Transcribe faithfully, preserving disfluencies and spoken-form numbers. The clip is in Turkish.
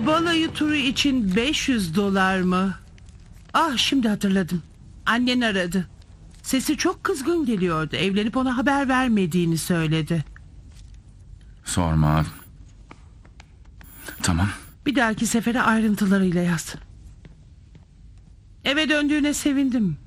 Balayı turu için beş yüz dolar mı? Ah, şimdi hatırladım. Annen aradı. Sesi çok kızgın geliyordu. Evlenip ona haber vermediğini söyledi. Sorma. Tamam. Bir dahaki sefere ayrıntılarıyla yaz. Eve döndüğüne sevindim.